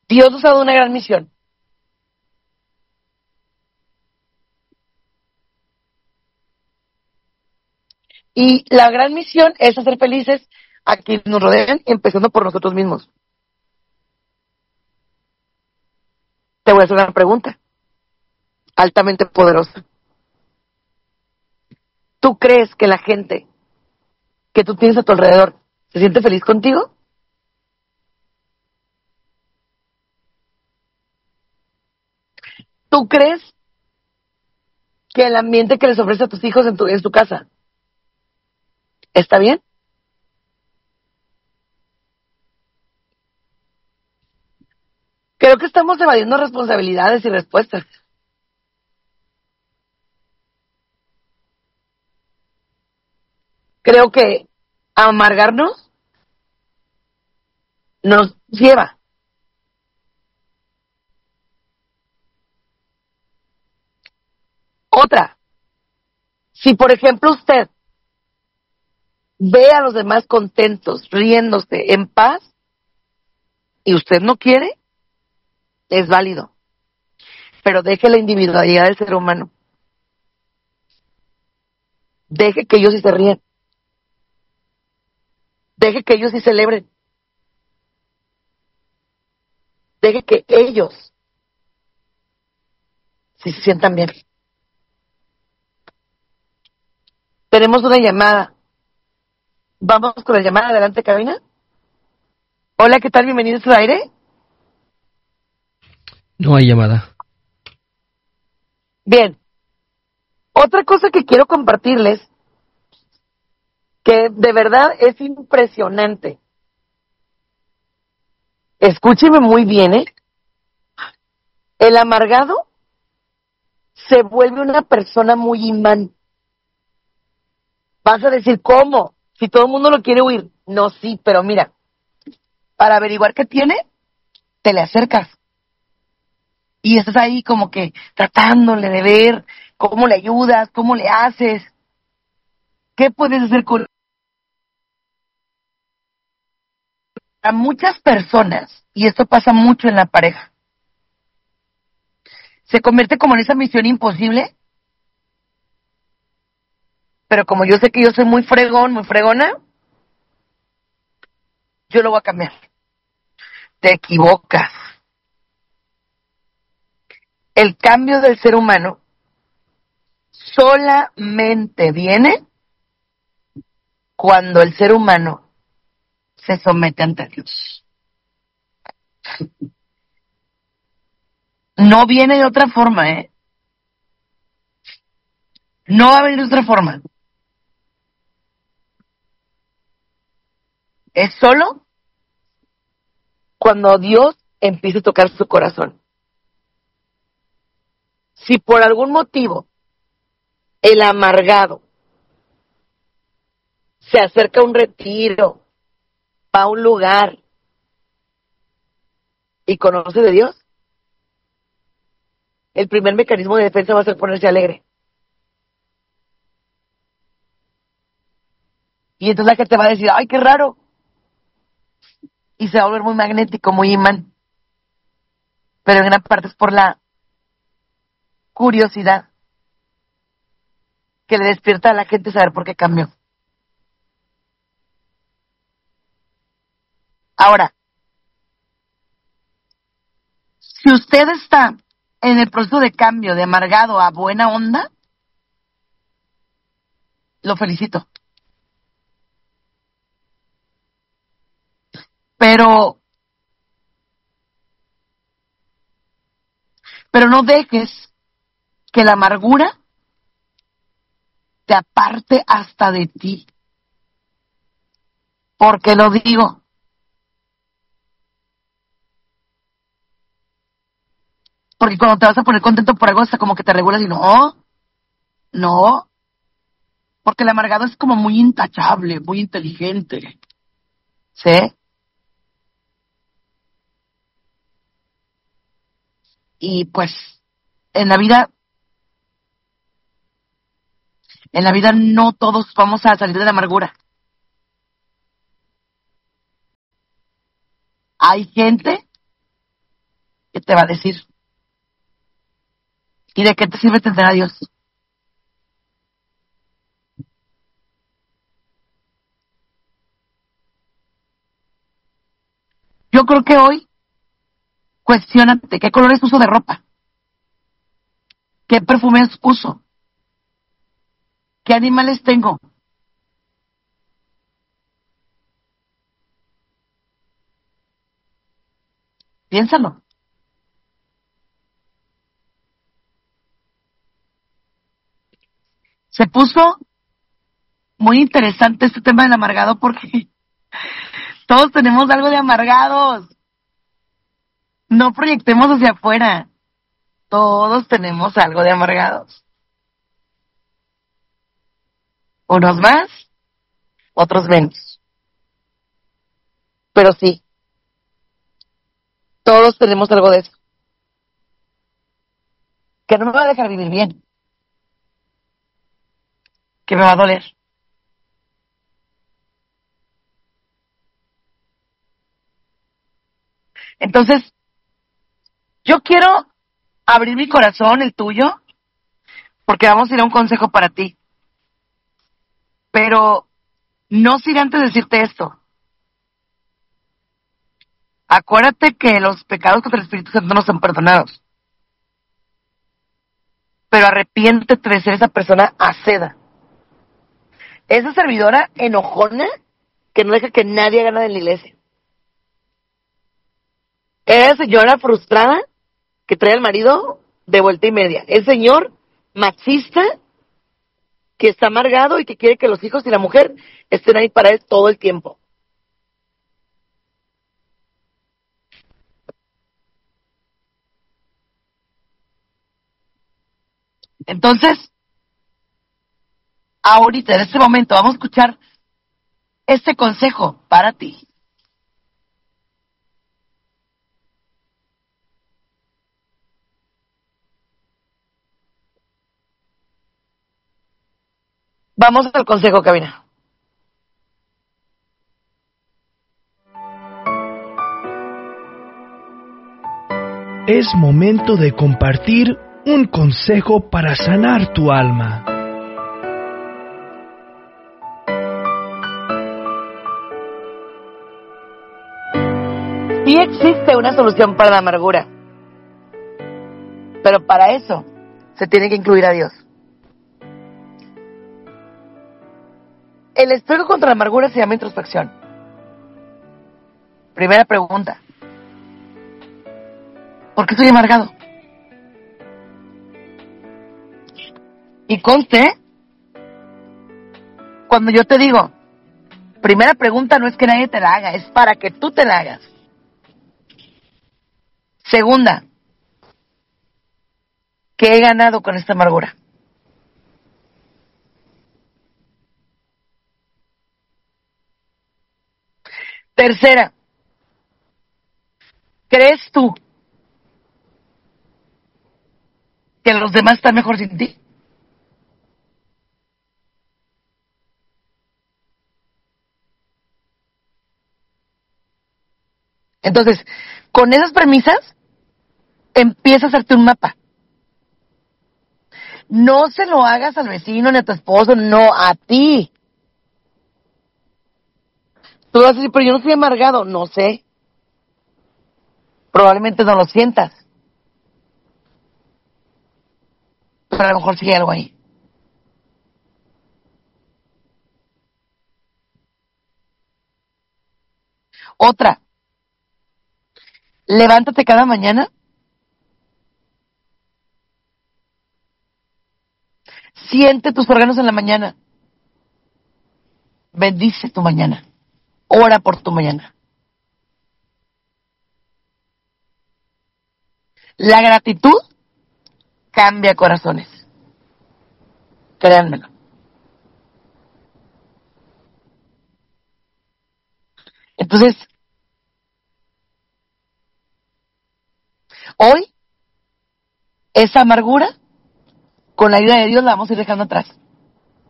Dios nos ha dado una gran misión. Y la gran misión es hacer felices a quienes nos rodean, empezando por nosotros mismos. Te voy a hacer una pregunta altamente poderosa. ¿Tú crees que la gente que tú tienes a tu alrededor se siente feliz contigo? ¿Tú crees que el ambiente que les ofrece a tus hijos en tu casa está bien? Creo que estamos evadiendo responsabilidades y respuestas. Creo que amargarnos nos lleva. Otra, si por ejemplo usted ve a los demás contentos, riéndose, en paz, y usted no quiere, es válido. Pero deje la individualidad del ser humano. Deje que ellos sí se ríen. Deje que ellos sí celebren. Deje que ellos sí se sientan bien. Tenemos una llamada. Vamos con la llamada. Adelante, cabina. Hola, ¿qué tal? Bienvenidos al aire. No hay llamada. Bien. Otra cosa que quiero compartirles, que de verdad es impresionante. Escúcheme muy bien, ¿eh? El amargado se vuelve una persona muy imán. Vas a decir, ¿cómo? Si todo el mundo lo quiere huir. No, sí, pero mira, para averiguar qué tiene, te le acercas. Y estás ahí como que tratándole de ver cómo le ayudas, cómo le haces, qué puedes hacer con... A muchas personas, y esto pasa mucho en la pareja, se convierte como en esa misión imposible, pero como yo sé que yo soy muy fregón, muy fregona, yo lo voy a cambiar. Te equivocas. El cambio del ser humano solamente viene cuando el ser humano se somete ante Dios. No viene de otra forma, ¿eh? No va a venir de otra forma. Es solo cuando Dios empiece a tocar su corazón. Si por algún motivo el amargado se acerca a un retiro, va a un lugar y conoce de Dios, el primer mecanismo de defensa va a ser ponerse alegre. Y entonces la gente va a decir, ¡ay, qué raro! Y se va a volver muy magnético, muy imán. Pero en gran parte es por la curiosidad que le despierta a la gente saber por qué cambió. Ahora, si usted está en el proceso de cambio de amargado a buena onda, lo felicito. Pero no dejes que la amargura te aparte hasta de ti. ¿Por qué lo digo? Porque cuando te vas a poner contento por algo, hasta como que te regulas y no. Porque el amargado es como muy intachable, muy inteligente. ¿Sí? Y pues, en la vida no todos vamos a salir de la amargura. Hay gente ¿qué te va a decir? ¿Y de qué te sirve tener a Dios? Yo creo que hoy, cuestiónate, ¿qué colores uso de ropa? ¿Qué perfumes uso? ¿Qué animales tengo? Piénsalo. Se puso muy interesante este tema del amargado porque todos tenemos algo de amargados. No proyectemos hacia afuera. Todos tenemos algo de amargados. Unos más, otros menos. Pero sí, todos tenemos algo de eso. Que no me va a dejar vivir bien. Que me va a doler. Entonces, yo quiero abrir mi corazón, el tuyo, porque vamos a ir a un consejo para ti. Pero no sin antes decirte esto. Acuérdate que los pecados contra el Espíritu Santo no son perdonados. Pero arrepiéntete de ser esa persona aceda. Esa servidora enojona que no deja que nadie haga nada en la iglesia. Esa señora frustrada que trae al marido de vuelta y media. El señor machista que está amargado y que quiere que los hijos y la mujer estén ahí para él todo el tiempo. Entonces, ahorita, en este momento, vamos a escuchar este consejo para ti. Vamos al consejo, cabina. Es momento de compartir un consejo para sanar tu alma. Sí existe una solución para la amargura, pero para eso se tiene que incluir a Dios. El espejo contra la amargura se llama introspección. Primera pregunta. ¿Por qué estoy amargado? Y conste, cuando yo te digo, primera pregunta no es que nadie te la haga, es para que tú te la hagas. Segunda, ¿qué he ganado con esta amargura? Tercera, ¿crees tú que los demás están mejor sin ti? Entonces, con esas premisas, empieza a hacerte un mapa. No se lo hagas al vecino ni a tu esposo, no, a ti. Tú vas a decir, pero yo no estoy amargado. No sé. Probablemente no lo sientas. Pero a lo mejor sigue algo ahí. Otra, levántate cada mañana. Siente tus órganos en la mañana. Bendice tu mañana. Ora por tu mañana. La gratitud cambia corazones. Créanmelo. Entonces, hoy, esa amargura, con la ayuda de Dios, la vamos a ir dejando atrás.